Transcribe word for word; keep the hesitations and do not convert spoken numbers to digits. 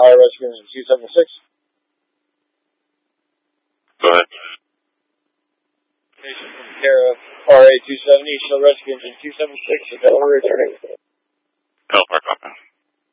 Fire Rescue Engine two seventy-six. Go ahead. Station from Terra, R A two seventy, Shell Rescue Engine two seventy-six, Delaware returning. Helper.